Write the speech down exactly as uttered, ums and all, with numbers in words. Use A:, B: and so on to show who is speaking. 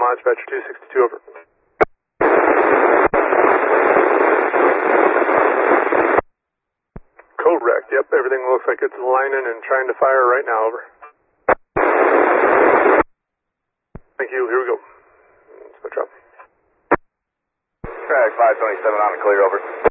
A: launch, Dispatcher two sixty-two, over. Correct, yep, everything looks like it's lining and trying to fire right now, over. Thank you, here we go. Spectrum.
B: Track five twenty-seven on a clear, over.